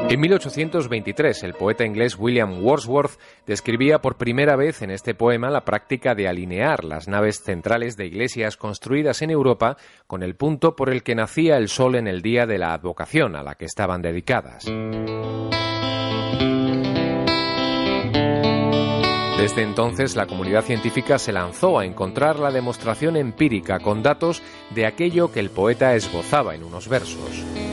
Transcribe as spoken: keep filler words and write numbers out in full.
En mil ochocientos veintitrés, el poeta inglés William Wordsworth describía por primera vez en este poema la práctica de alinear las naves centrales de iglesias construidas en Europa con el punto por el que nacía el sol en el día de la advocación a la que estaban dedicadas. Desde entonces, la comunidad científica se lanzó a encontrar la demostración empírica con datos de aquello que el poeta esbozaba en unos versos.